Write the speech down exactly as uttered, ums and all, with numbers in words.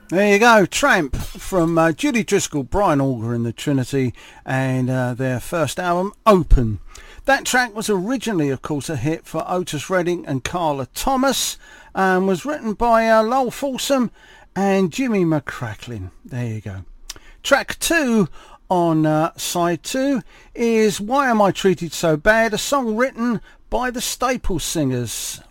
There you go, Tramp from uh, Judy Driscoll, Brian Auger and the Trinity, and uh, their first album, Open. That track was originally, of course, a hit for Otis Redding and Carla Thomas, and was written by uh, Lowell Fulsom and Jimmy McCracklin. There you go. Track two on uh, side two is Why Am I Treated So Bad, a song written by the Staple Singers.